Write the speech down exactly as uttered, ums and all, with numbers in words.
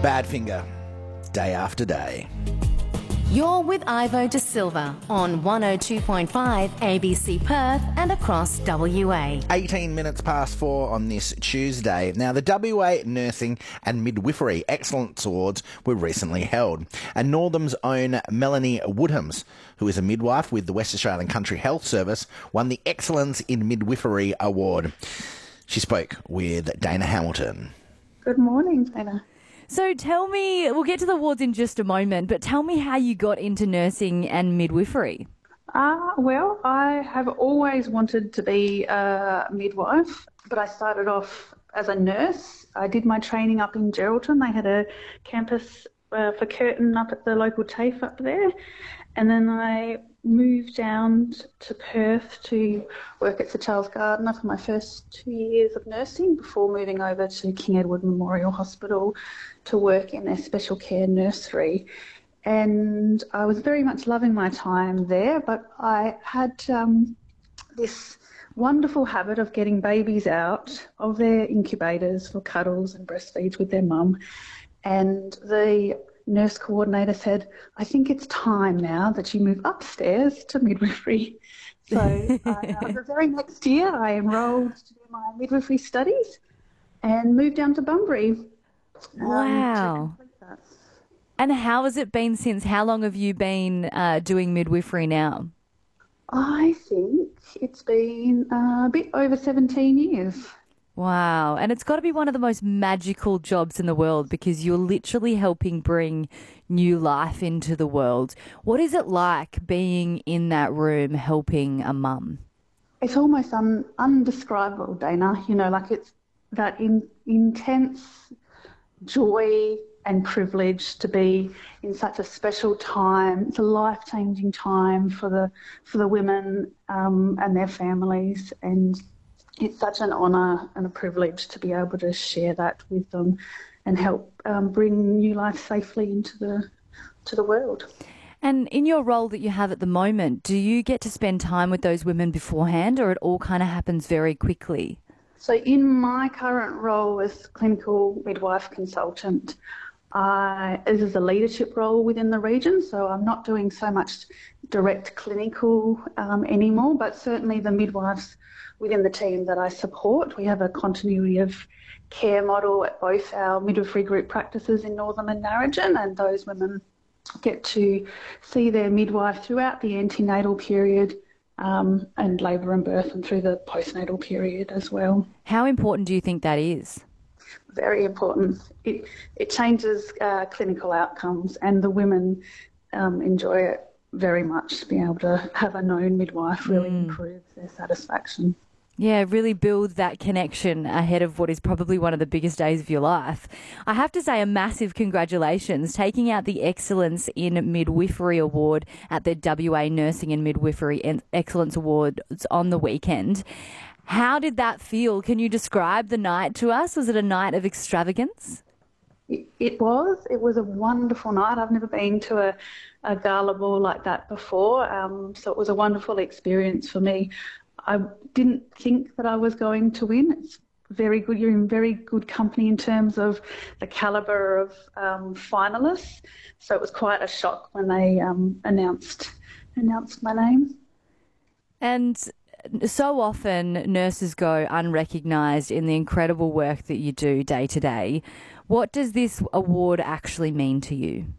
Badfinger, day after day. You're with Ivo De Silva on one oh two point five A B C Perth and across W A. eighteen minutes past four on this Tuesday. Now, the W A Nursing and Midwifery Excellence Awards were recently held, and Northam's own Melanie Woodhams, who is a midwife with the West Australian Country Health Service, won the Excellence in Midwifery Award. She spoke with Dana Hamilton. Good morning, Dana. So tell me, we'll get to the awards in just a moment, but tell me how you got into nursing and midwifery. Uh, well, I have always wanted to be a midwife, but I started off as a nurse. I did my training up in Geraldton. They had a campus uh, for Curtin up at the local TAFE up there. And then I moved down to Perth to work at Sir Charles Gardner for my first two years of nursing before moving over to King Edward Memorial Hospital to work in their special care nursery. And I was very much loving my time there, but I had um, this wonderful habit of getting babies out of their incubators for cuddles and breastfeeds with their mum. And the nurse coordinator said, I think it's time now that you move upstairs to midwifery. So uh, the very next year I enrolled to do my midwifery studies and moved down to Bunbury. Wow. Um, and how has it been since? How long have you been uh, doing midwifery now? I think it's been uh, a bit over seventeen years. Wow. And it's got to be one of the most magical jobs in the world because you're literally helping bring new life into the world. What is it like being in that room helping a mum? It's almost un- undescribable, Dana. You know, like it's that in- intense joy and privilege to be in such a special time. It's a life-changing time for the for the women um, and their families, and it's such an honour and a privilege to be able to share that with them and help um, bring new life safely into the to the world. And in your role that you have at the moment, do you get to spend time with those women beforehand, or it all kind of happens very quickly? So in my current role as clinical midwife consultant, I, this is a leadership role within the region, so I'm not doing so much direct clinical um, anymore, but certainly the midwives within the team that I support, we have a continuity of care model at both our midwifery group practices in Northam and Narrogin, and those women get to see their midwife throughout the antenatal period um, and labour and birth and through the postnatal period as well. How important do you think that is? Very important. It it changes uh, clinical outcomes, and the women um, enjoy it very much. Being able to have a known midwife really mm. improves their satisfaction. Yeah, really build that connection ahead of what is probably one of the biggest days of your life. I have to say a massive congratulations taking out the Excellence in Midwifery Award at the W A Nursing and Midwifery Excellence Awards on the weekend. How did that feel? Can you describe the night to us? Was it a night of extravagance? It, it was. It was a wonderful night. I've never been to a, a gala ball like that before, um, so it was a wonderful experience for me. I didn't think that I was going to win. It's very good. You're in very good company in terms of the calibre of um, finalists. So it was quite a shock when they um, announced announced my name. And so often nurses go unrecognised in the incredible work that you do day to day. What does this award actually mean to you?